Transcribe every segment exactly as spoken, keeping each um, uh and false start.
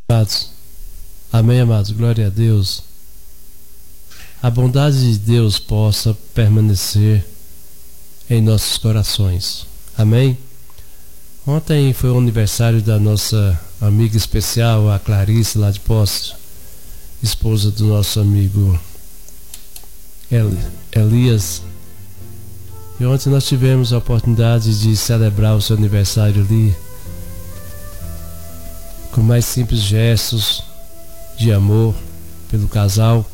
Amados, amém, amados, glória a Deus. A bondade de Deus possa permanecer em nossos corações, amém. Ontem foi o aniversário da nossa amiga especial, a Clarice, lá de Poços, esposa do nosso amigo Elias. E ontem nós tivemos a oportunidade de celebrar o seu aniversário ali com mais simples gestos de amor pelo casal.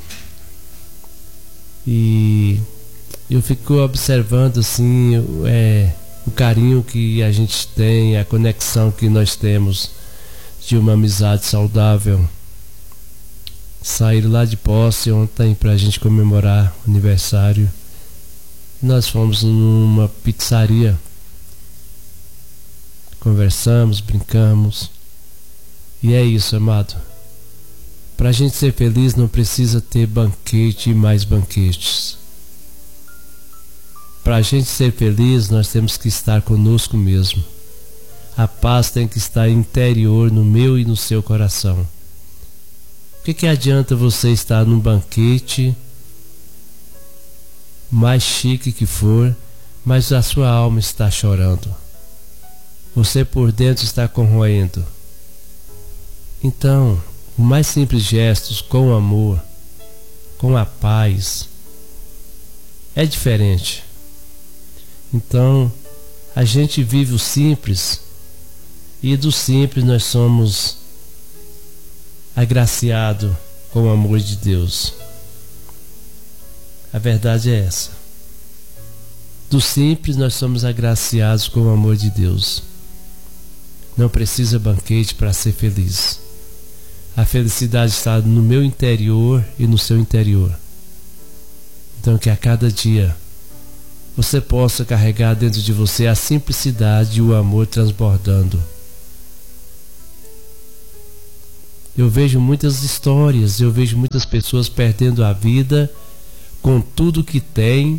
E eu fico observando assim é, o carinho que a gente tem, a conexão que nós temos de uma amizade saudável. Saíram lá de Posse ontem para a gente comemorar o aniversário. Nós fomos numa pizzaria, conversamos, brincamos. E é isso, amado. Para a gente ser feliz não precisa ter banquete e mais banquetes. Para a gente ser feliz nós temos que estar conosco mesmo. A paz tem que estar interior no meu e no seu coração. O que, que adianta você estar num banquete, mais chique que for, mas a sua alma está chorando? Você por dentro está corroendo. Então, os mais simples gestos, com amor, com a paz, é diferente. Então, a gente vive o simples, e do simples nós somos agraciados com o amor de Deus. A verdade é essa. Do simples nós somos agraciados com o amor de Deus. Não precisa banquete para ser feliz. A felicidade está no meu interior e no seu interior. Então que a cada dia você possa carregar dentro de você a simplicidade e o amor transbordando. Eu vejo muitas histórias, eu vejo muitas pessoas perdendo a vida com tudo que tem,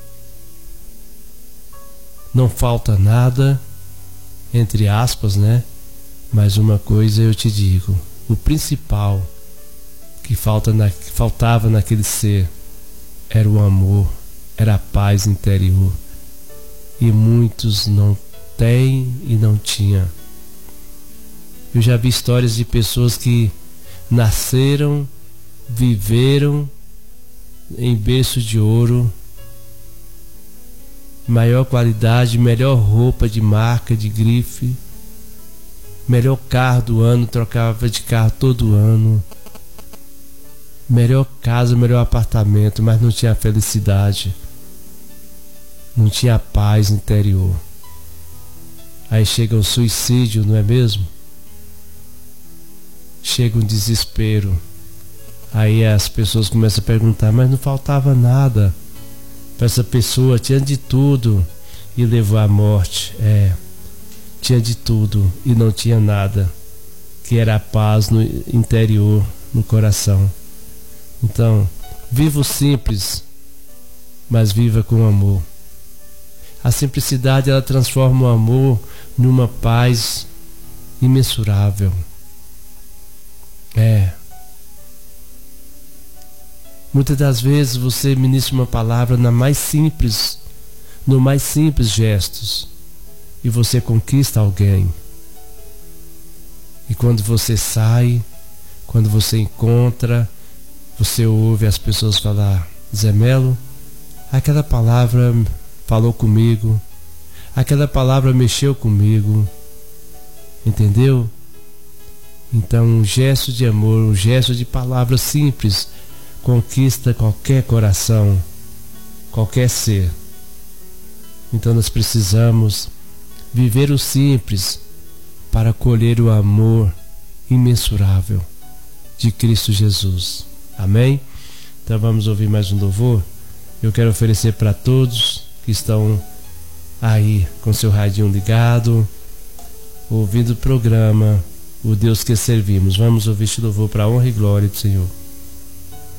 não falta nada, entre aspas, né? Mas uma coisa eu te digo, o principal que, falta na, que faltava naquele ser era o amor, era a paz interior. E muitos não têm e não tinham. Eu já vi histórias de pessoas que nasceram, viveram em berço de ouro, maior qualidade, melhor roupa de marca, de grife, melhor carro do ano, trocava de carro todo ano, melhor casa, melhor apartamento, mas não tinha felicidade, não tinha paz interior. Aí chega o suicídio, não é mesmo? Chega um desespero. Aí as pessoas começam a perguntar, mas não faltava nada para essa pessoa, tinha de tudo e levou à morte. É, tinha de tudo e não tinha nada, que era a paz no interior, no coração. Então, viva o simples, mas viva com amor. A simplicidade, ela transforma o amor numa paz imensurável. É. Muitas das vezes você ministra uma palavra na mais simples, no mais simples gestos, e você conquista alguém. E quando você sai, quando você encontra, você ouve as pessoas falar: Zé Melo, aquela palavra falou comigo, aquela palavra mexeu comigo, entendeu? Então um gesto de amor, um gesto de palavra simples conquista qualquer coração, qualquer ser. Então nós precisamos viver o simples para colher o amor imensurável de Cristo Jesus. Amém? Então vamos ouvir mais um louvor. Eu quero oferecer para todos que estão aí com seu radinho ligado, ouvindo o programa O Deus que Servimos. Vamos ouvir este louvor para a honra e glória do Senhor.